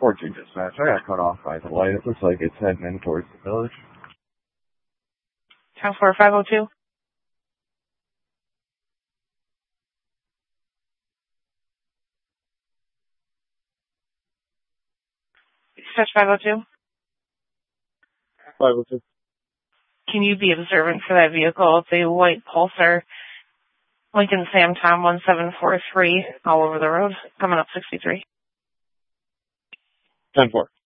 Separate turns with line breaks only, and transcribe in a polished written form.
4-2 dispatch. I got cut off by the light. It looks like it's heading in towards the village.
10-4-502. Dispatch 502.
502.
Can you be observant for that vehicle? It's a white Pulsar, Lincoln Sam Tom 1743, all over the road, coming up 63.
10-4.